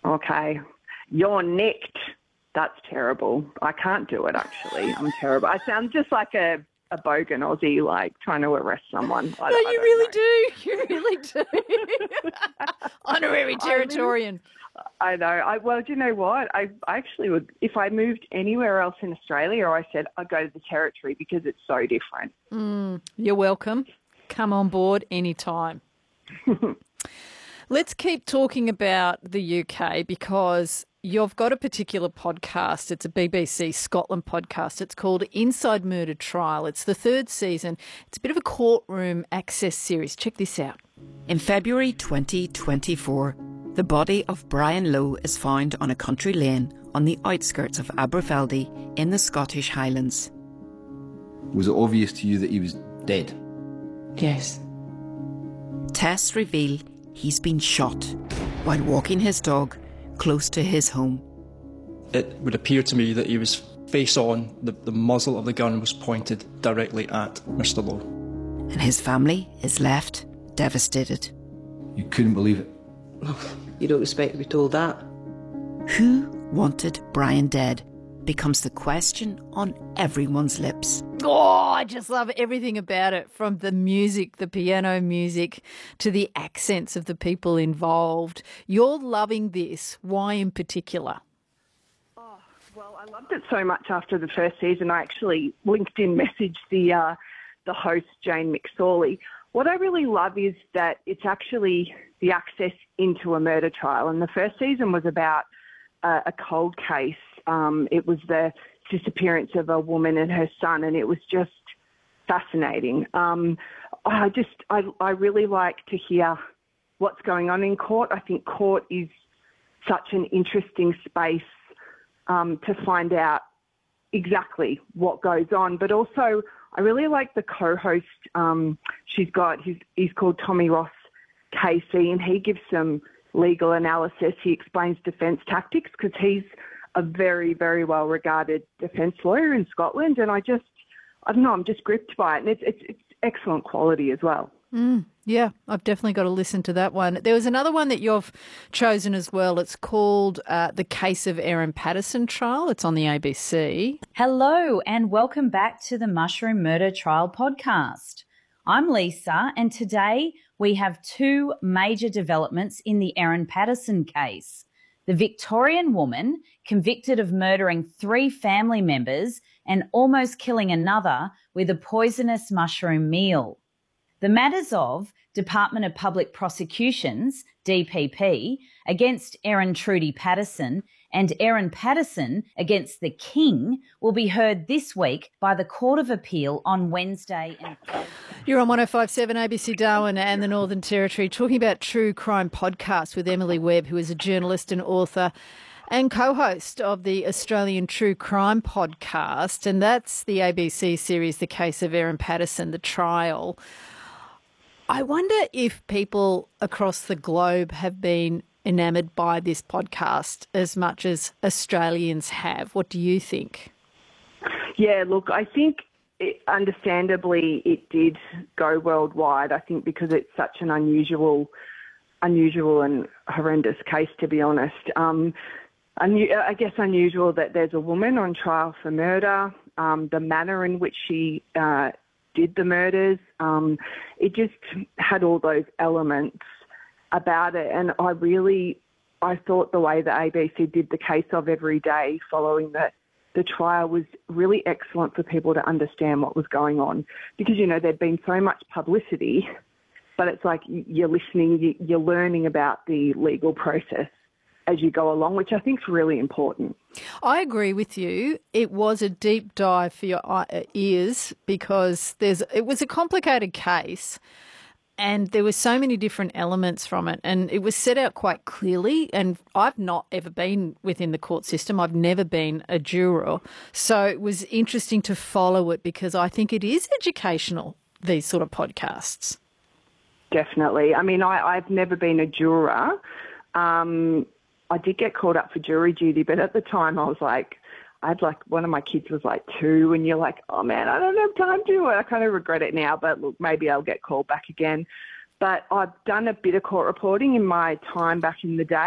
Okay. You're nicked. That's terrible. I can't do it, actually. I'm terrible. I sound just like a bogan Aussie, like trying to arrest someone. No, you really do. You really do. Honorary Territorian. I know. Well, do you know what? I actually would, if I moved anywhere else in Australia, I said I'd go to the Territory because it's so different. You're welcome. Come on board anytime. Let's keep talking about the UK because you've got a particular podcast. It's a BBC Scotland podcast. It's called Inside Murder Trial. It's the 3rd season. It's a bit of a courtroom access series. Check this out. In February 2024, the body of Brian Lowe is found on a country lane on the outskirts of Aberfeldy in the Scottish Highlands. Was it obvious to you that he was dead? Yes. Tests reveal he's been shot while walking his dog close to his home. It would appear to me that he was face on. The muzzle of the gun was pointed directly at Mr. Lowe. And his family is left devastated. You couldn't believe it? You don't expect to be told that. Who wanted Brian dead becomes the question on everyone's lips. Oh, I just love everything about it, from the music, the piano music, to the accents of the people involved. You're loving this. Why in particular? Oh, well, I loved it so much after the first season. I actually LinkedIn messaged the host, Jane McSorley. What I really love is that it's actually the access into a murder trial. And the first season was about a cold case. It was the disappearance of a woman and her son, and it was just fascinating. I really like to hear what's going on in court. I think court is such an interesting space to find out exactly what goes on. But also, I really like the co-host he's called Tommy Ross Casey, and he gives some legal analysis. He explains defence tactics because he's a very, very well-regarded defence lawyer in Scotland, and I don't know, I'm just gripped by it, and it's excellent quality as well. Yeah, I've definitely got to listen to that one. There was another one that you've chosen as well. It's called The Case of Erin Patterson Trial. It's on the ABC. Hello and welcome back to the Mushroom Murder Trial podcast. I'm Lisa, and today we have 2 major developments in the Erin Patterson case. The Victorian woman convicted of murdering 3 family members and almost killing another with a poisonous mushroom meal. The matters of Department of Public Prosecutions, DPP, against Erin Trudy Patterson and Erin Patterson against the King will be heard this week by the Court of Appeal on Wednesday and Thursday. You're on 105.7 ABC Darwin and the Northern Territory, talking about True Crime Podcast with Emily Webb, who is a journalist and author and co-host of the Australian True Crime Podcast, and that's the ABC series, The Case of Erin Patterson, the trial. I wonder if people across the globe have been enamoured by this podcast as much as Australians have. What do you think? Yeah, look, I think understandably it did go worldwide, I think, because it's such an unusual and horrendous case, to be honest. I guess unusual that there's a woman on trial for murder, the manner in which she did the murders. It just had all those elements about it. And I thought the way that ABC did the case of every day following the trial was really excellent for people to understand what was going on. Because, you know, there'd been so much publicity, but it's like you're listening, you're learning about the legal process as you go along, which I think is really important. I agree with you. It was a deep dive for your ears because it was a complicated case and there were so many different elements from it, and it was set out quite clearly. And I've not ever been within the court system. I've never been a juror. So it was interesting to follow it because I think it is educational, these sort of podcasts. Definitely. I mean, I've never been a juror. I did get called up for jury duty, but at the time I was like, one of my kids was like 2, and you're like, oh man, I don't have time to do it. I kind of regret it now, but look, maybe I'll get called back again. But I've done a bit of court reporting in my time back in the day.